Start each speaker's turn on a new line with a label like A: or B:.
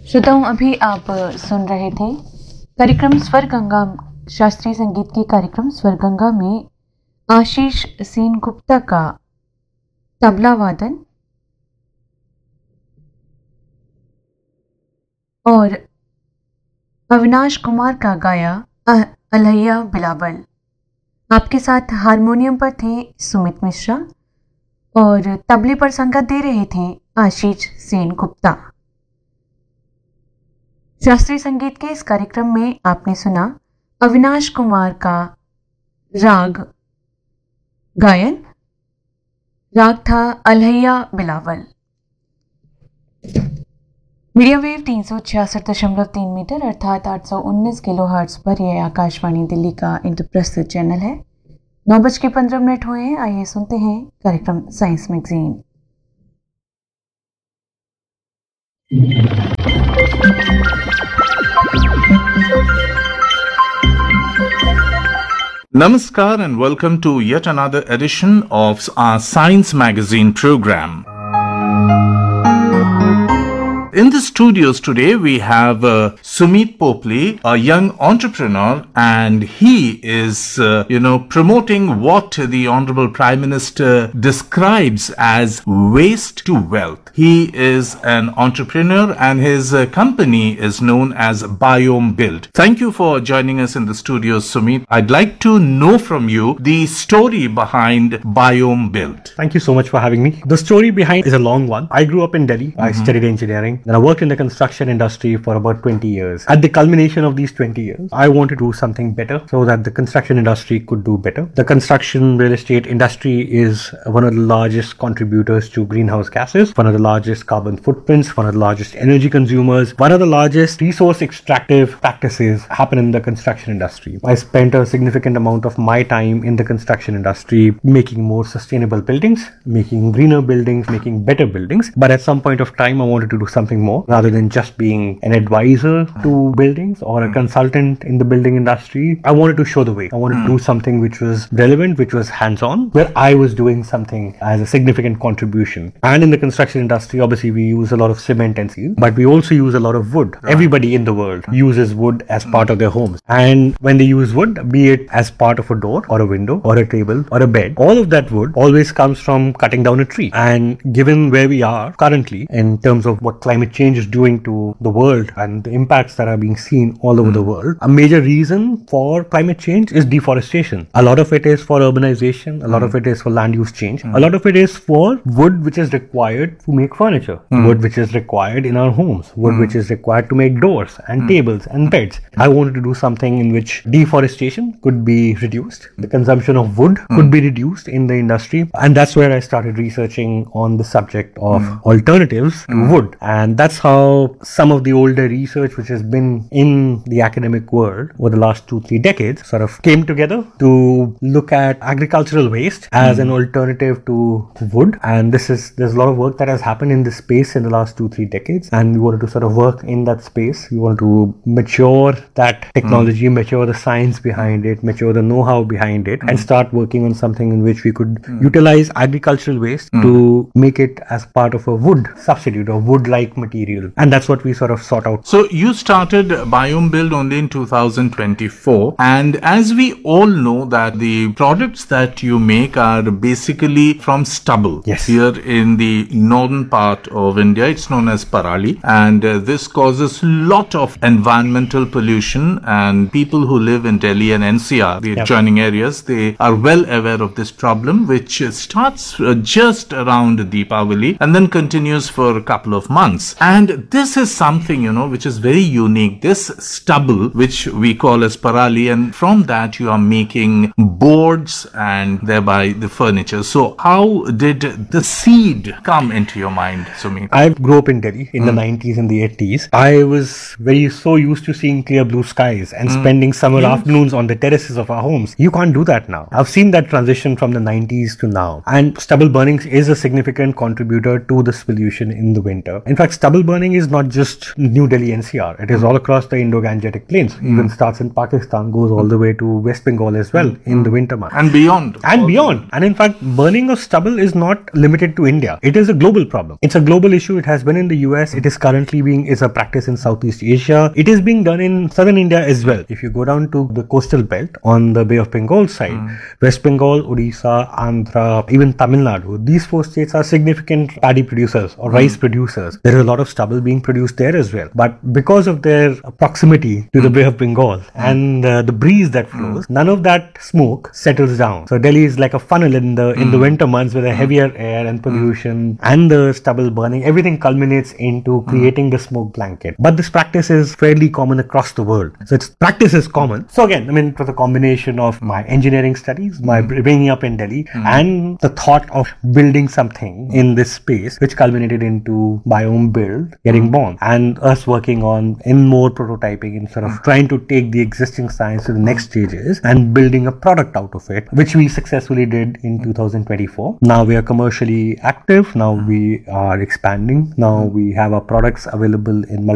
A: श्रोताओं, अभी आप सुन रहे थे कार्यक्रम स्वर गंगा, शास्त्रीय संगीत के कार्यक्रम स्वर गंगा में आशीष सेन गुप्ता का तबला वादन और अविनाश कुमार का गाया अलहैया बिलावल। आपके साथ हारमोनियम पर थे सुमित मिश्रा और तबले पर संगत दे रहे थे आशीष सेन गुप्ता। शास्त्रीय संगीत के इस कार्यक्रम में आपने सुना अविनाश कुमार का राग गायन। राग था अलहैया बिलावल। मीडियम वेव 366.3 मीटर अर्थात 819 किलोहर्ट्ज पर यह आकाशवाणी दिल्ली का इंद्रप्रस्थ चैनल है। 9:15 हुए हैं। आइए सुनते हैं कार्यक्रम science magazine.
B: Namaskar and welcome to yet another edition of our Science Magazine program. In the studios today, we have Sumit Popley, a young entrepreneur, and he is, promoting what the Honorable Prime Minister describes as waste to wealth. He is an entrepreneur and his company is known as Biome Build. Thank you for joining us in the studios, Sumit. I'd like to know from you the story behind Biome Build.
C: Thank you so much for having me. The story behind is a long one. I grew up in Delhi. I studied engineering. Then I worked in the construction industry for about 20 years. At the culmination of these 20 years, I wanted to do something better so that the construction industry could do better. The construction real estate industry is one of the largest contributors to greenhouse gases, one of the largest carbon footprints, one of the largest energy consumers, one of the largest resource extractive practices happen in the construction industry. I spent a significant amount of my time in the construction industry making more sustainable buildings, making greener buildings, making better buildings. But at some point of time, I wanted to do something more. Rather than just being an advisor to buildings or a consultant in the building industry, I wanted to show the way. I wanted to do something which was relevant, which was hands-on, where I was doing something as a significant contribution. And in the construction industry, obviously, we use a lot of cement and steel, but we also use a lot of wood. Everybody in the world uses wood as part of their homes. And when they use wood, be it as part of a door or a window or a table or a bed, all of that wood always comes from cutting down a tree. And given where we are currently in terms of what climate change is doing to the world and the impacts that are being seen all over the world, a major reason for climate change is deforestation. A lot of it is for urbanization, a lot of it is for land use change, a lot of it is for wood which is required to make furniture, wood which is required in our homes, wood which is required to make doors and tables and beds. I wanted to do something in which deforestation could be reduced, the consumption of wood could be reduced in the industry, and that's where I started researching on the subject of alternatives to wood. And that's how some of the older research which has been in the academic world over the last 2-3 decades sort of came together to look at agricultural waste as an alternative to wood. And there's a lot of work that has happened in this space in the last 2-3 decades, and we wanted to sort of work in that space. We want to mature that technology, mature the science behind it, mature the know-how behind it, and start working on something in which we could utilize agricultural waste to make it as part of a wood substitute or wood-like material. And that's what we sort of sought out.
B: So you started Biome Build only in 2024, and as we all know that the products that you make are basically from stubble.
C: Yes.
B: Here in the northern part of India, it's known as Parali, and this causes lot of environmental pollution, and people who live in Delhi and NCR, the adjoining areas, they are well aware of this problem, which starts just around Deepavali and then continues for a couple of months. And this is something, which is very unique. This stubble, which we call as Parali, and from that you are making boards and thereby the furniture. So how did the seed come into your mind, Sumit?
C: I grew up in Delhi in the 90s and the 80s. I was so used to seeing clear blue skies and spending summer afternoons on the terraces of our homes. You can't do that now. I've seen that transition from the 90s to now. And stubble burning is a significant contributor to this pollution in the winter. In fact, stubble burning is not just New Delhi NCR. It is all across the Indo-Gangetic plains. Even starts in Pakistan, goes all the way to West Bengal as well in the winter months.
B: And beyond.
C: And beyond. And in fact, burning of stubble is not limited to India. It is a global problem. It's a global issue. It has been in the US. It is currently is a practice in Southeast Asia. It is being done in southern India as well. If you go down to the coastal belt on the Bay of Bengal side, West Bengal, Odisha, Andhra, even Tamil Nadu, these 4 states are significant paddy producers or rice producers. There is a lot of stubble being produced there as well. But because of their proximity to the Bay of Bengal and the breeze that flows, none of that smoke settles down. So Delhi is like a funnel in the winter months with a heavier air and pollution and the stubble burning. Everything culminates into creating the smoke blanket. But this practice is fairly common across the world. So its practice is common. So again, I mean, it was a combination of my engineering studies, my bringing up in Delhi, and the thought of building something in this space, which culminated into Biome Build getting born, and us working on in more prototyping and sort of trying to take the existing science to the next stages and building a product out of it, which we successfully did in 2024. Now we are commercially active. Now we are expanding. Now we have our products available in